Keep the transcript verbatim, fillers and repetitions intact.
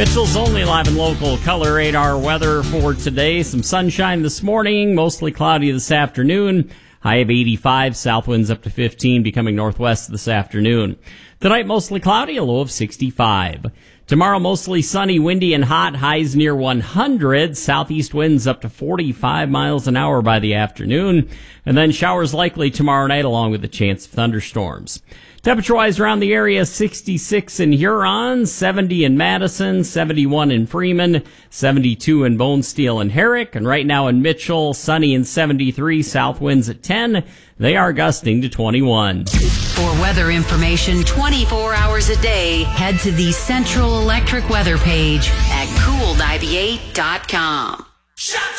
Mitchell's Only live and local color radar weather for today. Some sunshine this morning, mostly cloudy this afternoon. High of eighty-five, south winds up to fifteen, becoming northwest this afternoon. Tonight, mostly cloudy, a low of sixty-five. Tomorrow, mostly sunny, windy, and hot, highs near one hundred. Southeast winds up to forty-five miles an hour by the afternoon. And then showers likely tomorrow night, along with a chance of thunderstorms. Temperature-wise around the area, sixty-six in Huron, seventy in Madison, seventy-one in Freeman, seventy-two in Bone Steel and Herrick, and right now in Mitchell, sunny and seventy-three, south winds at ten. They are gusting to twenty-one. For weather information twenty-four hours a day, head to the Central Electric weather page at cool ninety-eight dot com.